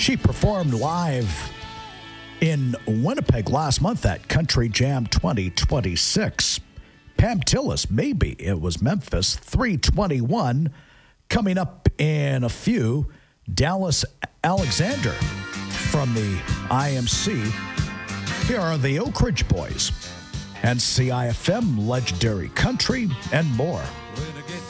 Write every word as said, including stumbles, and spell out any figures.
She performed live in Winnipeg last month at Country Jam twenty twenty-six. Pam Tillis, maybe it was Memphis, three twenty-one. Coming up in a few, Dallas Alexander from the I M C. Here are the Oak Ridge Boys and C I F M, Legendary Country, and more. Renegade